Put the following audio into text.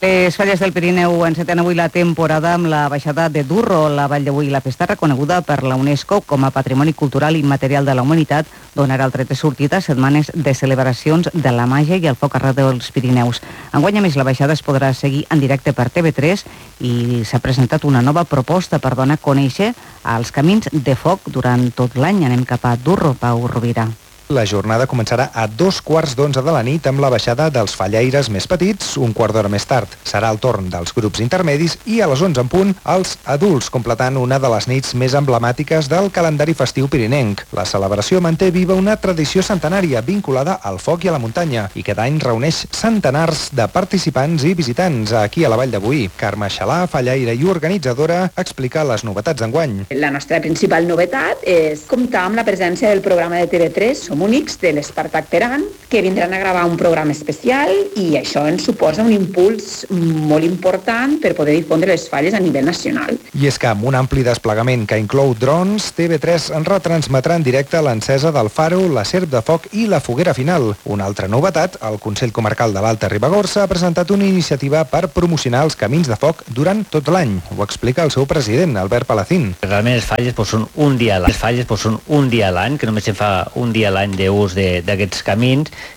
Les Falles del Pirineu enceten avui la temporada amb la baixada de Durro. La Vall de Boí, la festa reconeguda per la UNESCO com a Patrimoni Cultural Immaterial de la Humanitat, donarà el tret de sortida a setmanes de celebracions de la màgia i el foc arreu dels Pirineus. Enguany, a més, la baixada es podrà seguir en directe per TV3 i s'ha presentat una nova proposta per donar a conèixer els camins de foc durant tot l'any. Anem cap a Durro, Pau Rovira. La jornada començarà a 2:15 de la nit amb la baixada dels fallaires més petits, un quart d'hora més tard. Serà el torn dels grups intermedis i a les 11 en punt els adults, completant una de les nits més emblemàtiques del calendari festiu pirinenc. La celebració manté viva una tradició centenària vinculada al foc i a la muntanya i cada any reuneix centenars de participants i visitants aquí a la Vall de Boí. Carme Xalà, fallaire i organitzadora, explica les novetats d'enguany. La nostra principal novetat és comptar amb la presència del programa de TV3 Som Únics de l'Espartac Peran, que vindran a gravar un programa especial i això ens suposa un impuls molt important per poder difondre les falles a nivell nacional. I és que amb un ampli desplegament que inclou drons, TV3 en retransmetrà en directe l'encesa del faro, la serp de foc i la foguera final. Una altra novetat, el Consell Comarcal de l'Alta Ribagorça ha presentat una iniciativa per promocionar els camins de foc durant tot l'any. Ho explica el seu president, Albert Palacín. Realment les falles són un dia a l'any. Les falles són un dia a l'any, que només se'n fa un dia a l'any d'ús d'aquests camins,